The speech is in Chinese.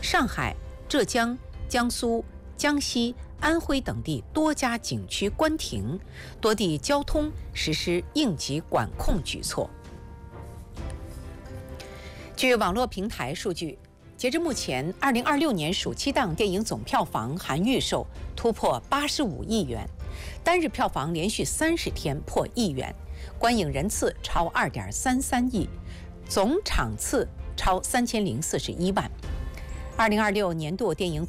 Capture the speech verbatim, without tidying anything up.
上海、浙江、江苏、江西、安徽等地多家景区关停，多地交通实施应急管控举措。据网络平台数据，截至目前，二零二六年暑期档电影总票房含预售突破八十五亿元，单日票房连续三十天破亿元，观影人次超二点三三亿，总场次超三千零四十一万。二零二六年度电影